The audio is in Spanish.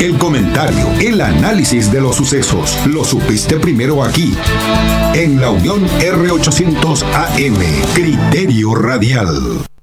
El comentario, el análisis de los sucesos. Lo supiste primero aquí, en la Unión R800 AM. Criterio Radial.